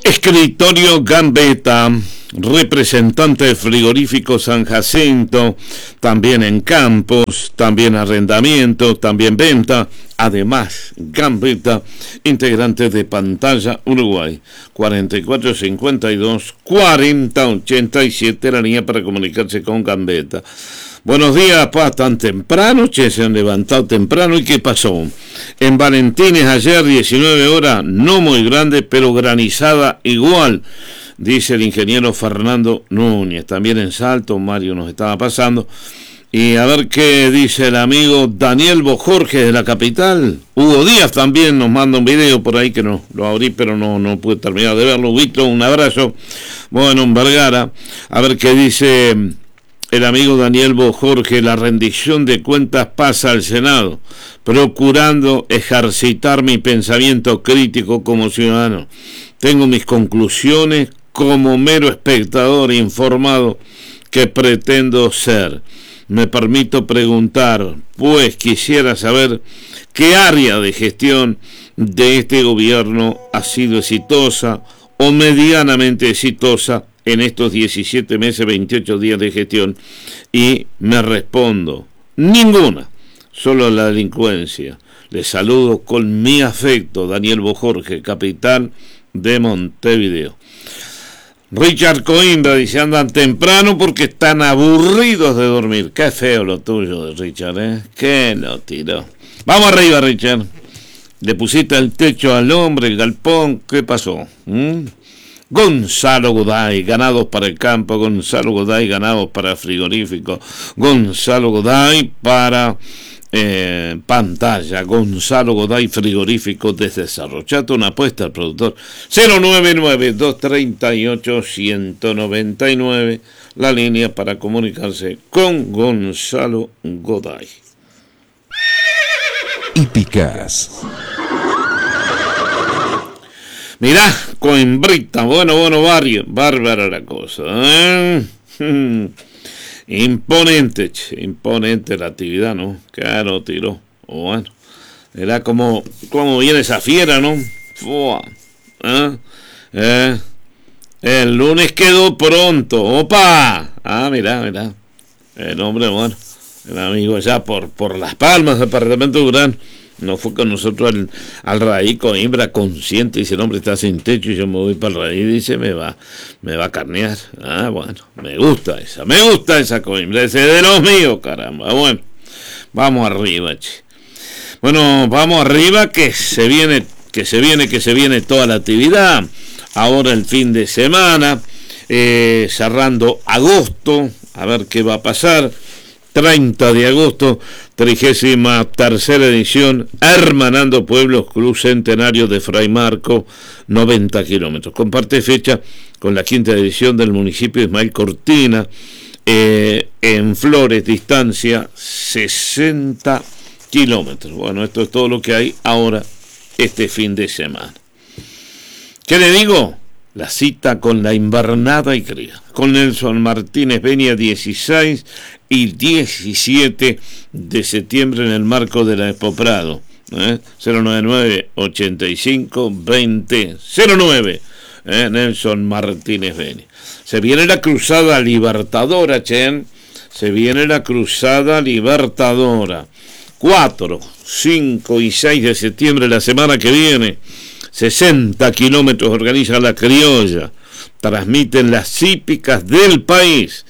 Escritorio Gambetta, representante de frigorífico San Jacinto, también en campos, también arrendamiento, también venta. Además, Gambetta, integrante de Pantalla Uruguay, 4452-4087, la línea para comunicarse con Gambetta. Buenos días, pa, tan temprano, che, se han levantado temprano. ¿Y qué pasó? En Valentines ayer, 19 horas, no muy grande, pero granizada igual, dice el ingeniero Fernando Núñez. También en Salto, Mario nos estaba pasando. Y a ver qué dice el amigo Daniel Bojorge de la capital. Hugo Díaz también nos manda un video por ahí que no lo abrí, pero no pude terminar de verlo. Huguito, un abrazo. Bueno, en Vergara, a ver qué dice el amigo Daniel Bojorge. La rendición de cuentas pasa al Senado, procurando ejercitar mi pensamiento crítico como ciudadano. Tengo mis conclusiones como mero espectador informado que pretendo ser. Me permito preguntar, pues quisiera saber qué área de gestión de este gobierno ha sido exitosa o medianamente exitosa en estos 17 meses, 28 días de gestión, y me respondo, ninguna, solo la delincuencia. Les saludo con mi afecto, Daniel Bojorge, capitán de Montevideo. Richard Coimbra dice, andan temprano porque están aburridos de dormir. Qué feo lo tuyo de Richard, ¿eh? Que lo tiró. Vamos arriba, Richard. Le pusiste el techo al hombre, el galpón, ¿qué pasó? Gonzalo Goday, ganados para el campo. Gonzalo Goday, ganados para frigorífico. Gonzalo Goday para Pantalla. Gonzalo Goday, frigorífico desde Cerro Chato. Una apuesta al productor. 099-238-199, la línea para comunicarse con Gonzalo Goday. Hípicas. Mirá, Coimbrita, bueno, barrio, bárbara la cosa, ¿eh? Imponente la actividad, ¿no? Claro, tiró. Bueno, era como viene esa fiera, ¿no? El lunes quedó pronto. ¡Opa! Ah, mirá. El hombre, bueno, el amigo allá por Las Palmas, departamento de Durán. No fue con nosotros al Raíz Coimbra, consciente, dice el hombre está sin techo y yo me voy para el Raíz, dice me va a carnear. Ah, bueno, me gusta esa Coimbra, ese de los míos, caramba. Bueno, vamos arriba, che. Bueno, vamos arriba que se viene toda la actividad. Ahora el fin de semana, cerrando agosto, a ver qué va a pasar. 30 de agosto, 33ª edición, Hermanando Pueblos, Club Centenario de Fray Marco, 90 kilómetros. Comparte fecha con la 5ª edición del municipio de Ismael Cortina, en Flores, distancia 60 kilómetros. Bueno, esto es todo lo que hay ahora este fin de semana. ¿Qué le digo? La cita con la invernada y cría. Con Nelson Martínez Benia, 16 y 17 de septiembre en el marco de la Expo Prado. 099-85-20-09. Nelson Martínez Benia. Se viene la cruzada libertadora, Chen. Se viene la cruzada libertadora. 4, 5 y 6 de septiembre, la semana que viene. 60 kilómetros organiza la criolla, transmiten las hípicas del país.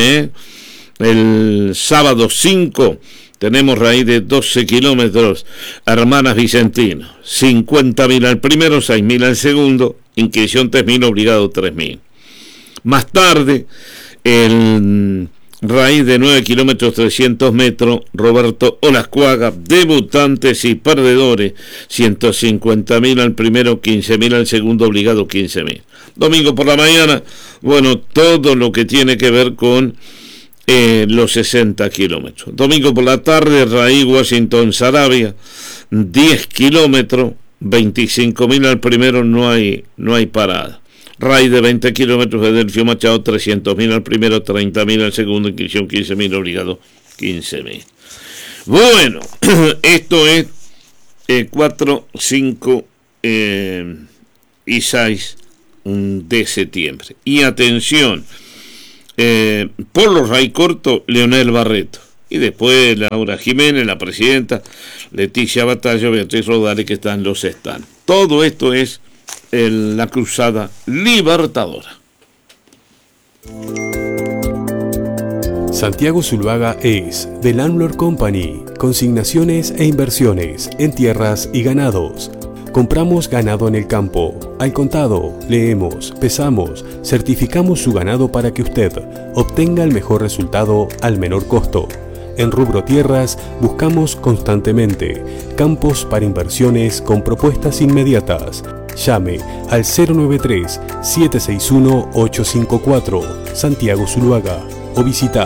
El sábado 5 tenemos raíz de 12 kilómetros, Hermanas Vicentino, 50.000 al primero, 6.000 al segundo, inscripción 3.000, obligado 3.000. Más tarde, el raíz de 9 kilómetros 300 metros, Roberto Olascuaga, debutantes y perdedores, 150.000 al primero, 15.000 al segundo, obligado 15.000. Domingo por la mañana, bueno, todo lo que tiene que ver con los 60 kilómetros. Domingo por la tarde, raíz Washington Saravia, 10 kilómetros, 25.000 al primero, no hay parada. Raíz de 20 kilómetros de Delfio Machado, 300.000 al primero, 30.000 al segundo, inscripción 15.000, obligado 15.000. Bueno, esto es 4, 5 y 6 de septiembre. Y atención, Polo Ray Corto, Leonel Barreto. Y después Laura Jiménez, la presidenta, Leticia Batallo, Beatriz Rodales, que están los stands. Todo esto es la cruzada libertadora. Santiago Zuluaga es The Landlord Company, consignaciones e inversiones en tierras y ganados. Compramos ganado en el campo, al contado, leemos, pesamos, certificamos su ganado para que usted obtenga el mejor resultado al menor costo. En rubro tierras buscamos constantemente campos para inversiones con propuestas inmediatas. Llame al 093-761-854 Santiago Zuluaga o visita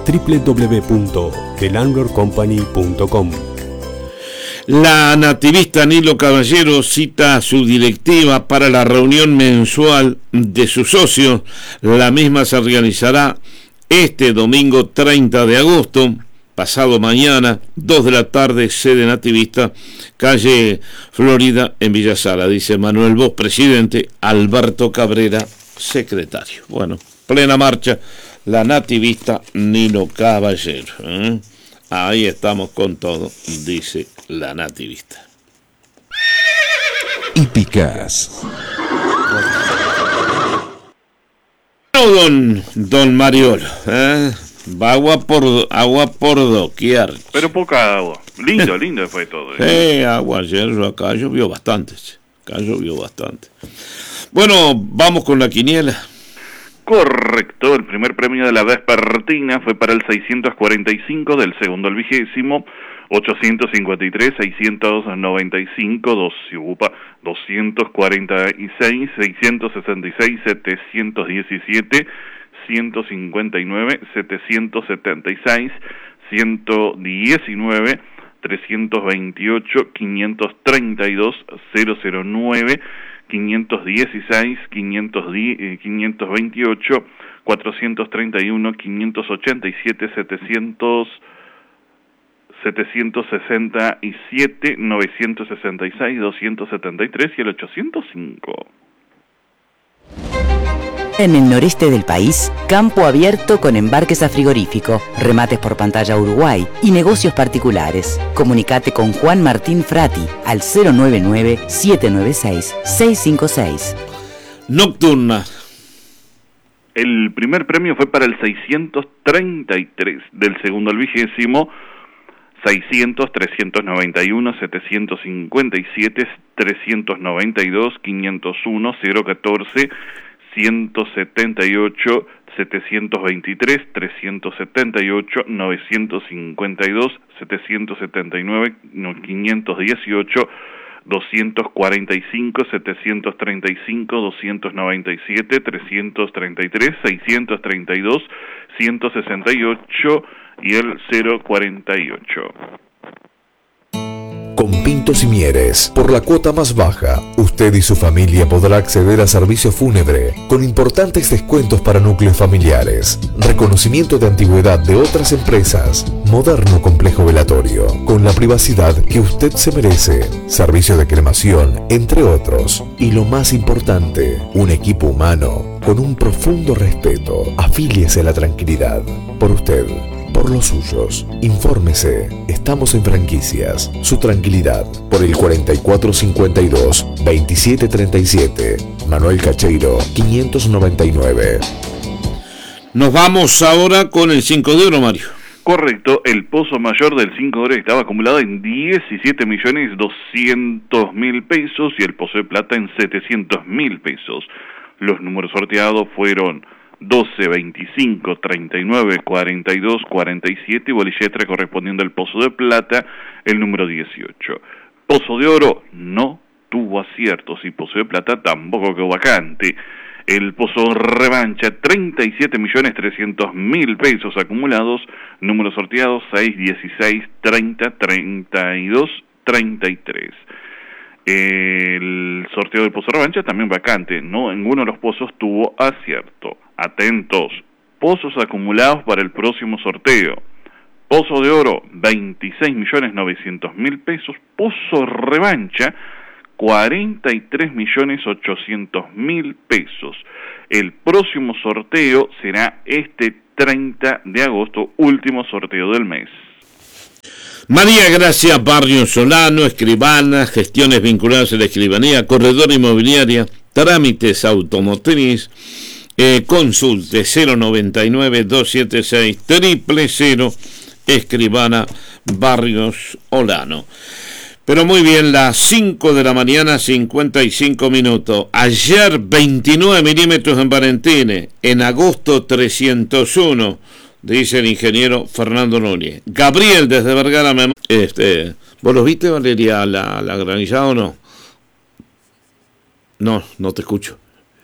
www.thelandlordcompany.com. La nativista Nilo Caballero cita a su directiva para la reunión mensual de sus socios. La misma se realizará este domingo 30 de agosto, pasado mañana, 2 de la tarde, sede nativista, calle Florida, en Villa Sala, dice Manuel Bosch, presidente, Alberto Cabrera, secretario. Bueno, plena marcha, la nativista Nilo Caballero. Ahí estamos con todo, dice la nativista. Hípicas. Don Mariolo, agua por doquier. Pero poca agua. Lindo fue todo. Agua ayer acá llovió bastante. Bueno, vamos con la quiniela. Correcto, el primer premio de la vespertina fue para el 645, del segundo al 20º, 853, 695, 246, 666, 717, 159, 776, 119, 328, 532, 009, 516, 528, 431, 587, 767, 966, 273 y el 805. En el noreste del país, campo abierto con embarques a frigorífico, remates por pantalla Uruguay y negocios particulares. Comunicate con Juan Martín Frati al 099-796-656. Nocturna. El primer premio fue para el 633, del segundo al 20º, 600, 391, 757, 392, 501, 014, 178, 723, 378, 952, 779, 518, 245, 735, 297, 333, 632, 168 y el 048. Con Pintos y Mieres, por la cuota más baja, usted y su familia podrá acceder a servicio fúnebre con importantes descuentos para núcleos familiares, reconocimiento de antigüedad de otras empresas, moderno complejo velatorio, con la privacidad que usted se merece, servicio de cremación, entre otros. Y lo más importante, un equipo humano con un profundo respeto. Afíliese a la tranquilidad. Por usted, por los suyos. Infórmese. Estamos en franquicias. Su tranquilidad. Por el 4452-2737. Manuel Cacheiro, 599. Nos vamos ahora con el 5 de oro, Mario. Correcto, el pozo mayor del 5 de oro estaba acumulado en 17.200.000 pesos y el pozo de plata en 700.000 pesos. Los números sorteados fueron 12, 25, 39, 42, 47 y bolilletra correspondiendo al pozo de plata, el número 18. Pozo de oro no tuvo aciertos y pozo de plata tampoco quedó vacante. El pozo revancha, 37.300.000 pesos acumulados, números sorteados 6, 16, 30, 32, 33. El sorteo del pozo revancha también vacante, no ninguno de los pozos tuvo acierto. Atentos, pozos acumulados para el próximo sorteo. Pozo de oro, 26.900.000 pesos. Pozo revancha, 43.800.000 pesos. El próximo sorteo será este 30 de agosto, último sorteo del mes. María Gracia Barrio Solano, escribana, gestiones vinculadas a la escribanía, corredora inmobiliaria, trámites automotriz, consulte 099-276-000, escribana Barrios Solano. Pero muy bien, las 5 de la mañana, 55 minutos. Ayer 29 milímetros en Valentines, en agosto 301, dice el ingeniero Fernando Núñez. Gabriel desde Vergara, ¿vos los viste, Valeria, la granizada o no? No te escucho.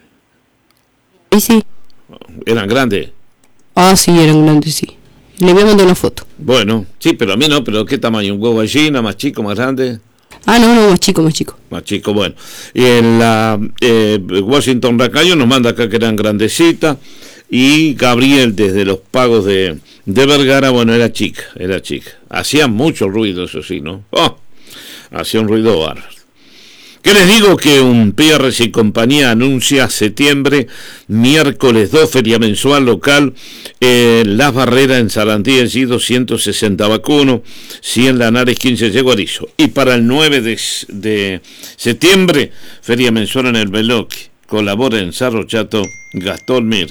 Sí. ¿Eran grandes? Sí, eran grandes, sí. Le voy a mandar una foto. Bueno, sí, pero a mí no, pero ¿qué tamaño? ¿Un huevo gallina, más chico, más grande? No, más chico. Más chico, bueno. Y en la Washington Racayo nos manda acá que eran grandecitas. Y Gabriel desde los Pagos de Vergara, bueno, era chica. Hacía mucho ruido, eso sí, ¿no? Hacía un ruido bárbaro. ¿Qué les digo? Que un PRS y compañía anuncia septiembre, miércoles 2, feria mensual local, Las Barreras en Sarandí, allí 260 vacunos, 100 Lanares, 15 Yeguarizo. Y para el 9 de septiembre, feria mensual en el Beloqui. Colabora en Cerro Chato, Gastón Mir,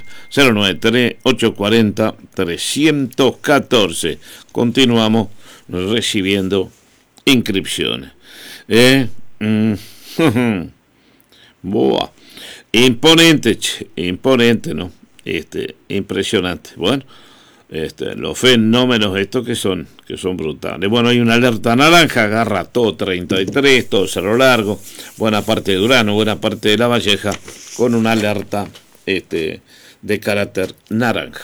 093-840-314. Continuamos recibiendo inscripciones. Boa. Imponente, ¿no? Impresionante. Bueno, los fenómenos estos que son brutales. Bueno, hay una alerta naranja, agarra todo 33, todo Cerro Largo, buena parte de Durano, buena parte de La Valleja, con una alerta de carácter naranja.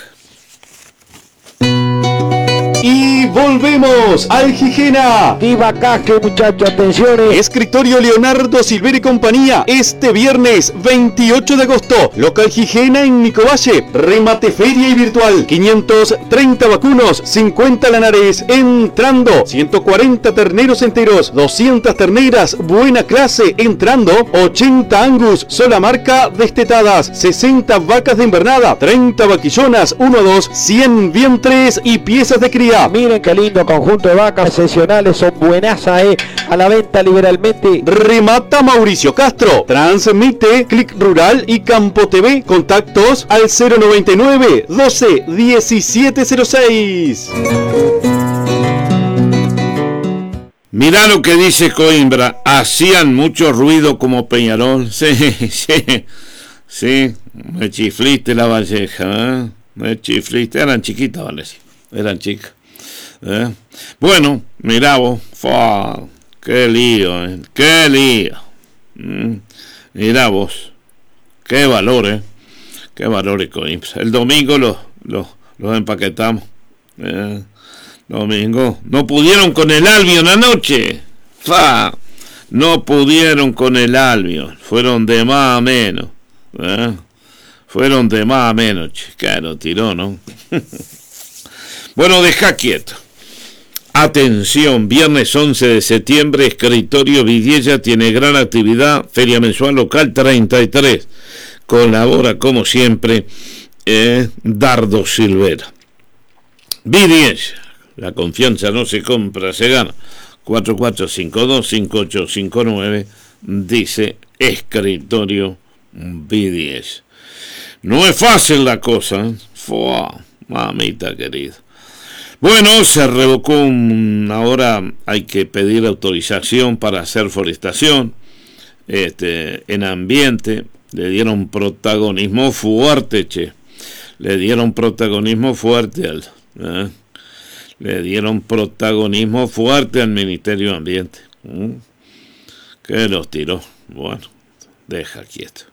Y volvemos al Gijena. Viva acá, que muchachos, atenciones. Escritorio Leonardo Silver y compañía, este viernes 28 de agosto, local Gijena en Nicovalle, remate feria y virtual, 530 vacunos, 50 lanares, entrando, 140 terneros enteros, 200 terneras, buena clase, entrando, 80 angus, sola marca, destetadas, 60 vacas de invernada, 30 vaquillonas, 1-2, 100 vientres y piezas de cría. Miren qué lindo conjunto de vacas excepcionales, son buenasas, a la venta liberalmente. Remata Mauricio Castro, transmite Click Rural y Campo TV, contactos al 099 12 1706. Mirá lo que dice Coimbra, hacían mucho ruido como Peñarol. Sí, me chifliste La Valleja, me chifliste, eran chiquitas, vale, sí, eran chicas. Bueno, mirá vos, qué lío, qué lío. Mirá vos, qué valores Coimbra. El domingo los empaquetamos. Domingo, no pudieron con el Albion anoche. No pudieron con el Albion, fueron de más a menos. Fueron de más a menos, claro, tiró, ¿no? Bueno, deja quieto. Atención, viernes 11 de septiembre, Escritorio Vidiella tiene gran actividad, feria mensual local 33. Colabora, como siempre, Dardo Silvera. Vidiella, la confianza no se compra, se gana. 4452-5859, dice Escritorio Vidiella. No es fácil la cosa, mamita querida. Bueno, se revocó ahora hay que pedir autorización para hacer forestación en ambiente. Le dieron protagonismo fuerte, le dieron protagonismo fuerte al Ministerio de Ambiente. Que los tiró. Bueno, deja quieto.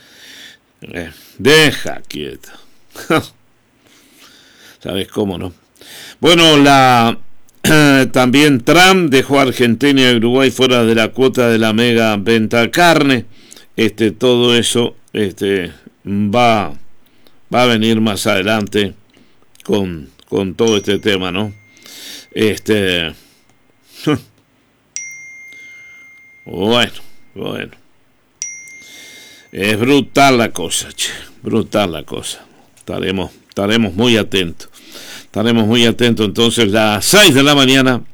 ¿Sabes cómo no? Bueno, también Trump dejó a Argentina y Uruguay fuera de la cuota de la mega venta de carne. Todo eso va a venir más adelante con todo este tema, ¿no? Bueno, Bueno. Es brutal la cosa, che. Brutal la cosa. Estaremos muy atentos. Estaremos muy atentos. Entonces, las 6 de la mañana,